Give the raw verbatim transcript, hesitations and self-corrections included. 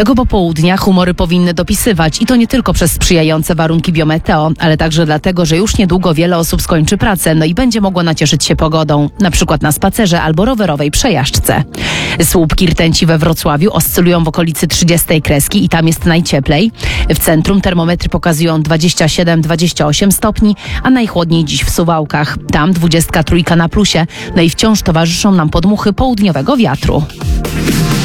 Tego popołudnia humory powinny dopisywać i to nie tylko przez sprzyjające warunki biometeo, ale także dlatego, że już niedługo wiele osób skończy pracę, no i będzie mogło nacieszyć się pogodą, na przykład na spacerze albo rowerowej przejażdżce. Słupki rtęci we Wrocławiu oscylują w okolicy trzydziestej kreski i tam jest najcieplej. W centrum termometry pokazują dwadzieścia siedem dwadzieścia osiem stopni, a najchłodniej dziś w Suwałkach. Tam dwudziestka trójka na plusie, no i wciąż towarzyszą nam podmuchy południowego wiatru.